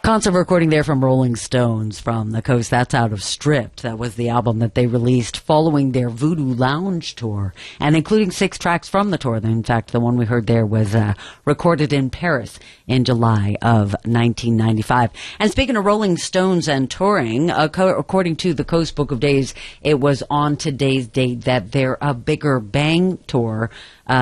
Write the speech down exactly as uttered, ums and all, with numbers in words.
Concert recording there from Rolling Stones from the coast. That's out of Stripped. That was the album that they released following their Voodoo Lounge tour, and including six tracks from the tour. In fact, the one we heard there was uh, recorded in Paris in July of nineteen ninety-five. And speaking of Rolling Stones and touring, uh, co- according to the Coast Book of Days, it was on today's date that their uh, Bigger Bang tour